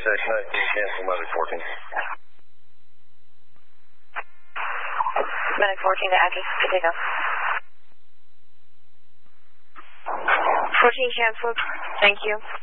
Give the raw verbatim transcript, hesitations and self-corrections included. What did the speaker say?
six nineteen, cancel Medic fourteen. Medic fourteen to address, to take off. fourteen canceled. Thank you.